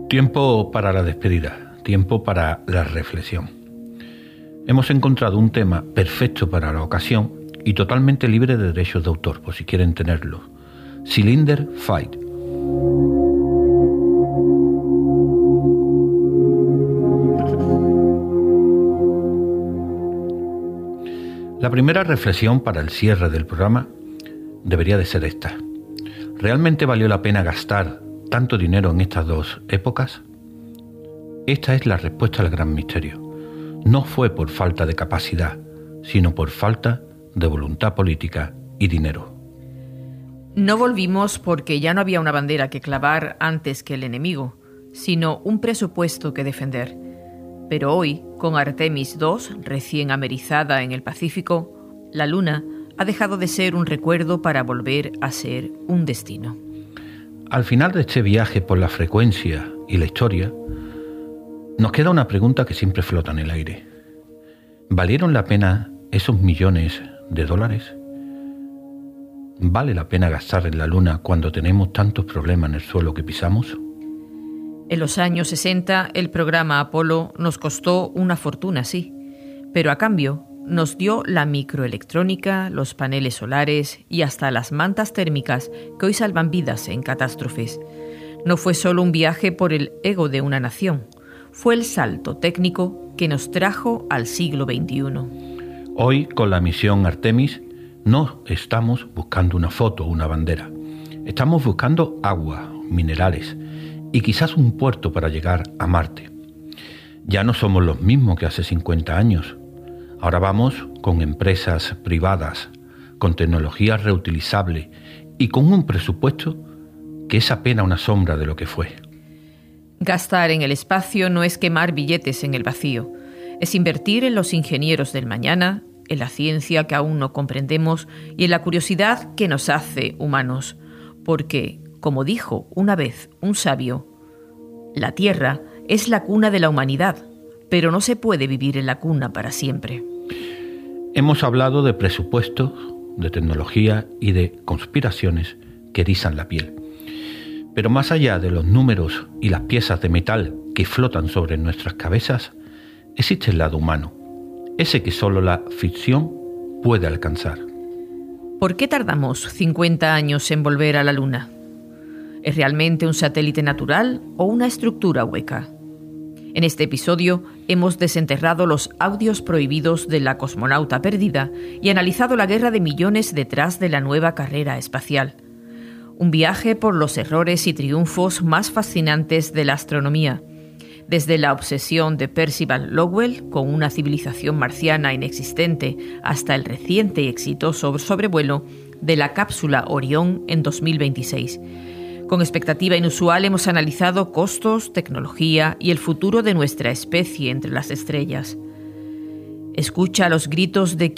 Tiempo para la despedida, tiempo para la reflexión. Hemos encontrado un tema perfecto para la ocasión y totalmente libre de derechos de autor, por si quieren tenerlo. Cylinder Fight. La primera reflexión para el cierre del programa debería de ser esta. ¿Realmente valió la pena gastar tanto dinero en estas dos épocas? Esta es la respuesta al gran misterio. No fue por falta de capacidad, sino por falta de voluntad política y dinero. No volvimos porque ya no había una bandera que clavar antes que el enemigo, sino un presupuesto que defender. Pero hoy, con Artemis II recién amerizada en el Pacífico, la Luna ha dejado de ser un recuerdo para volver a ser un destino. Al final de este viaje por la frecuencia y la historia, nos queda una pregunta que siempre flota en el aire. ¿Valieron la pena esos millones de dólares? ¿Vale la pena gastar en la Luna cuando tenemos tantos problemas en el suelo que pisamos? En los años 60, el programa Apolo nos costó una fortuna, sí, pero a cambio nos dio la microelectrónica, los paneles solares y hasta las mantas térmicas que hoy salvan vidas en catástrofes. No fue solo un viaje por el ego de una nación, fue el salto técnico que nos trajo al siglo XXI. Hoy, con la misión Artemis, no estamos buscando una foto o una bandera. Estamos buscando agua, minerales y quizás un puerto para llegar a Marte. Ya no somos los mismos que hace 50 años. Ahora vamos con empresas privadas, con tecnología reutilizable y con un presupuesto que es apenas una sombra de lo que fue. Gastar en el espacio no es quemar billetes en el vacío. Es invertir en los ingenieros del mañana, en la ciencia que aún no comprendemos y en la curiosidad que nos hace humanos. Porque, como dijo una vez un sabio, la Tierra es la cuna de la humanidad, pero no se puede vivir en la cuna para siempre. Hemos hablado de presupuestos, de tecnología y de conspiraciones que erizan la piel. Pero más allá de los números y las piezas de metal que flotan sobre nuestras cabezas, existe el lado humano, ese que solo la ficción puede alcanzar. ¿Por qué tardamos 50 años en volver a la Luna? ¿Es realmente un satélite natural o una estructura hueca? En este episodio hemos desenterrado los audios prohibidos de la cosmonauta perdida y analizado la guerra de millones detrás de la nueva carrera espacial. Un viaje por los errores y triunfos más fascinantes de la astronomía, desde la obsesión de Percival Lowell con una civilización marciana inexistente hasta el reciente y exitoso sobrevuelo de la cápsula Orión en 2026. Con expectativa inusual hemos analizado costos, tecnología y el futuro de nuestra especie entre las estrellas. Escucha los gritos de